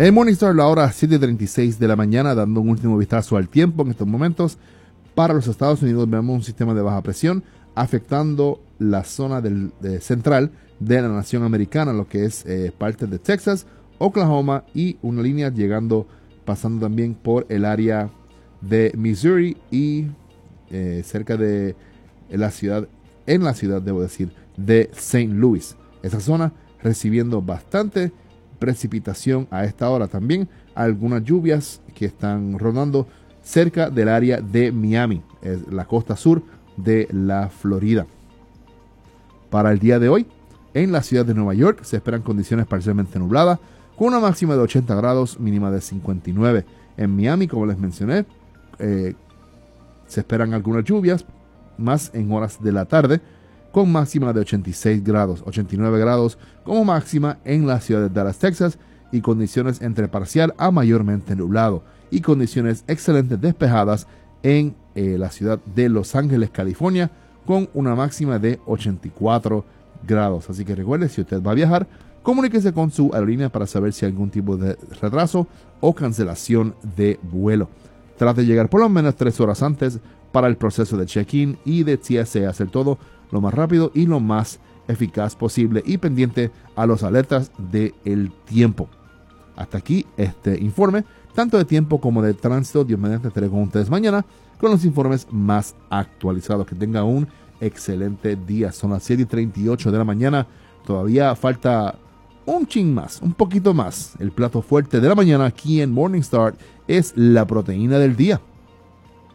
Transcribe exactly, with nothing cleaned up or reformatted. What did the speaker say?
En Morningstar, la hora siete y treinta y seis de la mañana, dando un último vistazo al tiempo en estos momentos. Para los Estados Unidos vemos un sistema de baja presión afectando la zona del, de central de la nación americana, lo que es eh, parte de Texas, Oklahoma, y una línea llegando, pasando también por el área de Missouri y eh, cerca de la ciudad, en la ciudad, debo decir, de Saint Louis. Esa zona recibiendo bastante precipitación a esta hora. También algunas lluvias que están rondando cerca del área de Miami, es la costa sur de la Florida. Para el día de hoy, en la ciudad de Nueva York se esperan condiciones parcialmente nubladas, con una máxima de ochenta grados, mínima de cincuenta y nueve. En Miami, como les mencioné, eh, se esperan algunas lluvias, más en horas de la tarde, con máxima de ochenta y seis grados, ochenta y nueve grados como máxima en la ciudad de Dallas, Texas, y condiciones entre parcial a mayormente nublado, y condiciones excelentes despejadas en eh, la ciudad de Los Ángeles, California, con una máxima de ochenta y cuatro grados. Así que recuerde, si usted va a viajar, comuníquese con su aerolínea para saber si hay algún tipo de retraso o cancelación de vuelo. Trate de llegar por lo menos tres horas antes para el proceso de check-in y de T S A, hacer todo lo más rápido y lo más eficaz posible y pendiente a los alertas del tiempo. Hasta aquí este informe, tanto de tiempo como de tránsito. Dios mediante estaré con ustedes mañana con los informes más actualizados. Que tenga un excelente día. Son las siete y treinta y ocho de la mañana. Todavía falta un chin más, un poquito más. El plato fuerte de la mañana aquí en Morningstar es la proteína del día.